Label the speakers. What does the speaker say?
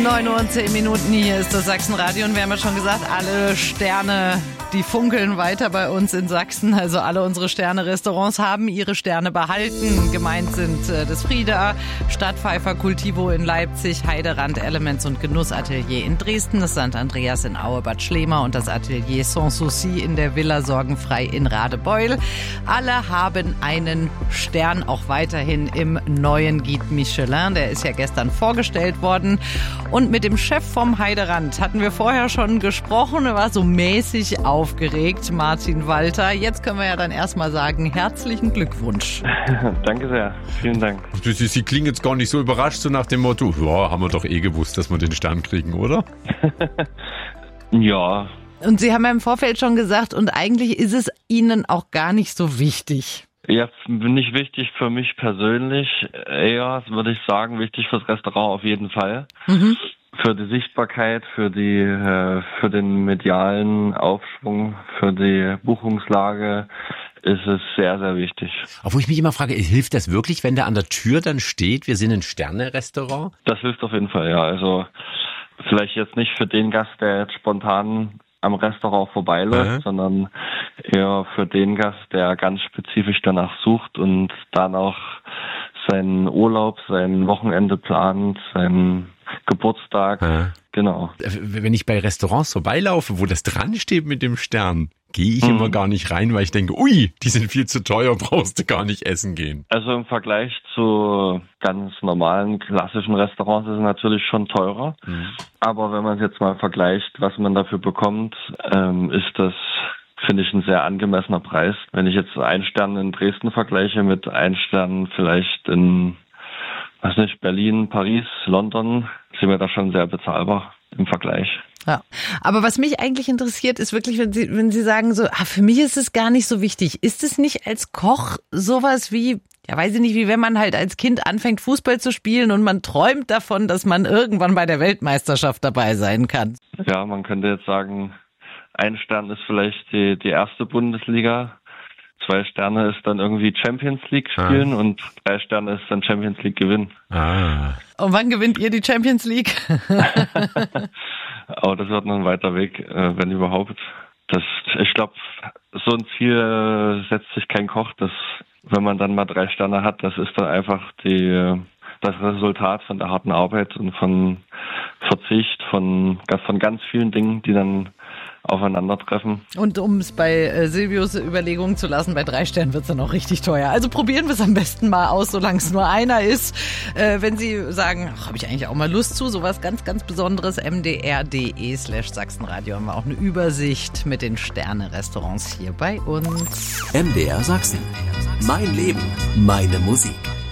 Speaker 1: 9:10 hier ist das Sachsenradio und wir haben ja schon gesagt, alle Sterne, die funkeln weiter bei uns in Sachsen. Also alle unsere Sterne-Restaurants haben ihre Sterne behalten. Gemeint sind das Frieda, Stadtpfeifer Cultivo in Leipzig, Heiderand Elements und Genussatelier in Dresden, das St. Andreas in Aue Bad Schlema und das Atelier Sans Souci in der Villa Sorgenfrei in Radebeul. Alle haben einen Stern, auch weiterhin im neuen Guide Michelin. Der ist ja gestern vorgestellt worden. Und mit dem Chef vom Heiderand hatten wir vorher schon gesprochen. Er war so mäßig aufgeregt, Martin Walter. Jetzt können wir ja dann erstmal sagen, herzlichen Glückwunsch.
Speaker 2: Danke sehr, vielen Dank.
Speaker 3: Sie klingen jetzt gar nicht so überrascht, so nach dem Motto, ja, haben wir doch eh gewusst, dass wir den Stern kriegen, oder?
Speaker 2: Ja.
Speaker 1: Und Sie haben ja im Vorfeld schon gesagt, und eigentlich ist es Ihnen auch gar nicht so wichtig.
Speaker 2: Ja, nicht wichtig für mich persönlich, eher, würde ich sagen, wichtig fürs Restaurant auf jeden Fall. Mhm. Für die Sichtbarkeit, für den medialen Aufschwung, für die Buchungslage ist es sehr, sehr wichtig.
Speaker 3: Obwohl ich mich immer frage, hilft das wirklich, wenn der an der Tür dann steht, wir sind ein Sterne-Restaurant?
Speaker 2: Das hilft auf jeden Fall, ja. Also vielleicht jetzt nicht für den Gast, der jetzt spontan am Restaurant vorbeiläuft, sondern eher für den Gast, der ganz spezifisch danach sucht und dann auch seinen Urlaub, sein Wochenende plant, seinen Geburtstag. Genau.
Speaker 3: Wenn ich bei Restaurants vorbeilaufe, wo das dran steht mit dem Stern, gehe ich immer gar nicht rein, weil ich denke, ui, die sind viel zu teuer, brauchst du gar nicht essen gehen.
Speaker 2: Also im Vergleich zu ganz normalen, klassischen Restaurants ist es natürlich schon teurer. Aber wenn man es jetzt mal vergleicht, was man dafür bekommt, ist das, finde ich, ein sehr angemessener Preis. Wenn ich jetzt einen Stern in Dresden vergleiche mit einem Stern vielleicht in, weiß nicht, Berlin, Paris, London, sind wir da schon sehr bezahlbar im Vergleich.
Speaker 1: Ja, aber was mich eigentlich interessiert, ist wirklich, wenn Sie sagen so, für mich ist es gar nicht so wichtig. Ist es nicht als Koch sowas wie, ja, weiß ich nicht, wie wenn man halt als Kind anfängt, Fußball zu spielen und man träumt davon, dass man irgendwann bei der Weltmeisterschaft dabei sein kann?
Speaker 2: Ja, man könnte jetzt sagen, ein Stern ist vielleicht die erste Bundesliga, 2 Sterne ist dann irgendwie Champions League spielen und 3 Sterne ist dann Champions League gewinnen.
Speaker 1: Und wann gewinnt ihr die Champions League?
Speaker 2: Aber das wird noch ein weiter Weg, wenn überhaupt. Ich glaube, so ein Ziel setzt sich kein Koch, dass wenn man dann mal 3 Sterne hat, das ist dann einfach das Resultat von der harten Arbeit und von Verzicht, von ganz vielen Dingen, die dann aufeinandertreffen.
Speaker 1: Und um es bei Silvios Überlegungen zu lassen, bei 3 Sternen wird es dann auch richtig teuer. Also probieren wir es am besten mal aus, solange es nur einer ist. Wenn Sie sagen, habe ich eigentlich auch mal Lust zu, sowas ganz, ganz Besonderes, mdr.de/Sachsenradio haben wir auch eine Übersicht mit den Sterne-Restaurants hier bei uns.
Speaker 4: MDR Sachsen. Mein Leben, meine Musik.